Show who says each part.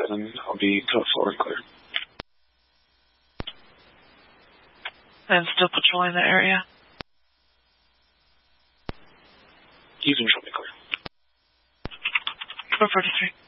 Speaker 1: and then I'll be forward clear.
Speaker 2: And still patrolling the area?
Speaker 1: You can show me clear.
Speaker 2: 443.